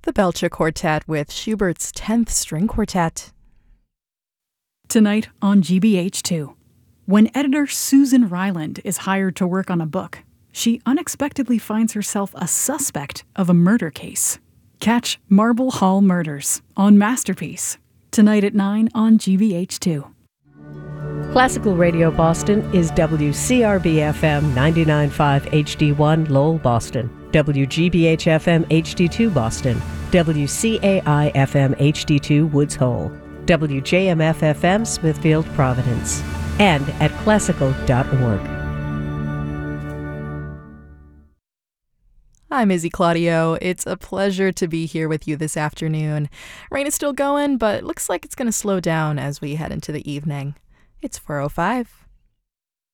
The Belcher Quartet with Schubert's 10th String Quartet. Tonight on GBH2. When editor Susan Ryland is hired to work on a book, she unexpectedly finds herself a suspect of a murder case. Catch Marble Hall Murders on Masterpiece. Tonight at 9 on GBH2. Classical Radio Boston is WCRB-FM 99.5 HD1 Lowell, Boston, WGBH-FM HD2 Boston, WCAI-FM HD2 Woods Hole, WJMF-FM Smithfield, Providence, and at classical.org. I'm Izzy Claudio. It's a pleasure to be here with you this afternoon. Rain is still going, but it looks like it's going to slow down as we head into the evening. It's 4:05.